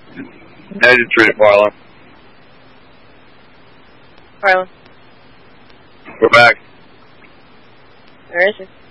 I just treated Marlon. Marlon. We're back. Where is he?